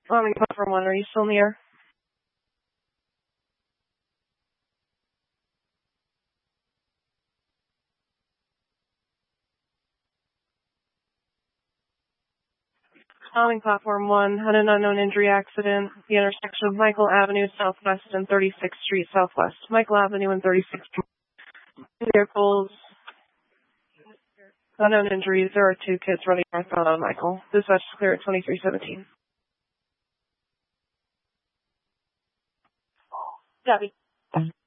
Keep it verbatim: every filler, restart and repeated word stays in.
Bombing platform one, are you still in the air? Bombing platform one, had an unknown injury accident, the intersection of Michael Avenue Southwest and thirty-sixth Street Southwest. Michael Avenue and thirty-sixth Street. Vehicles, unknown injuries. There are two kids running northbound on Michael. Dispatch is clear at twenty-three seventeen. Debbie.